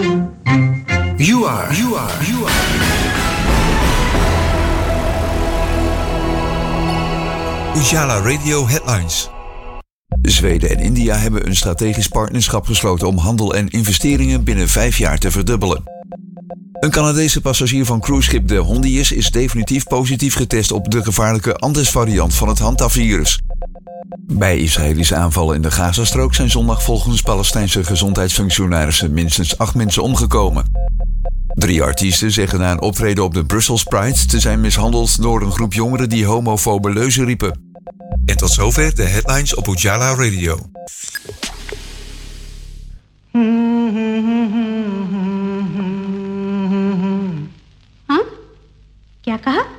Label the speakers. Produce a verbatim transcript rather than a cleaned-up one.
Speaker 1: You are, you are, you are. Ujala Radio Headlines. Zweden en India hebben een strategisch partnerschap gesloten om handel en investeringen binnen vijf jaar te verdubbelen. Een Canadese passagier van cruiseschip de Hondius is definitief positief getest op de gevaarlijke Andes-variant van het Hanta-virus. Bij Israëlische aanvallen in de Gazastrook zijn zondag volgens Palestijnse gezondheidsfunctionarissen minstens acht mensen omgekomen. Drie artiesten zeggen na een optreden op de Brussels Pride te zijn mishandeld door een groep jongeren die homofobe leuzen riepen. En tot zover de headlines op Ujala Radio.
Speaker 2: हाँ? क्या कहा?